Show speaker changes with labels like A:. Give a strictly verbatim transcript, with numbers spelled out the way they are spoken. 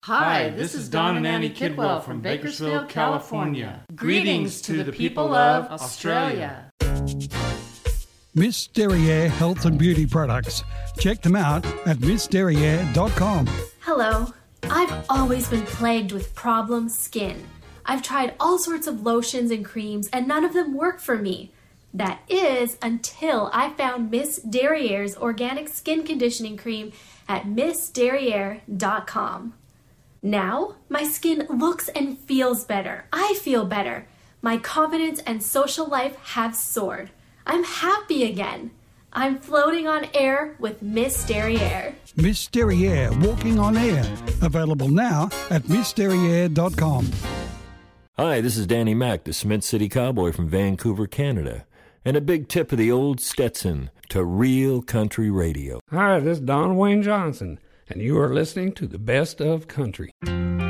A: Hi, this is Don and Annie Kidwell from Bakersfield, California. Greetings to the people of Australia.
B: Miss Derriere Health and Beauty Products. Check them out at miss derriere dot com.
C: Hello. I've always been plagued with problem skin. I've tried all sorts of lotions and creams and none of them work for me. That is until I found Miss Derriere's organic skin conditioning cream at miss derriere dot com. Now, my skin looks and feels better. I feel better. My confidence and social life have soared. I'm happy again. I'm floating on air with Miss Derriere.
B: Miss Derriere Walking on Air. Available now at miss derriere dot com.
D: Hi, this is Danny Mac, the Cement City Cowboy from Vancouver, Canada. And a big tip of the old Stetson to Real Country Radio.
E: Hi, this is Don Wayne Johnson, and you are listening to the Best of Country.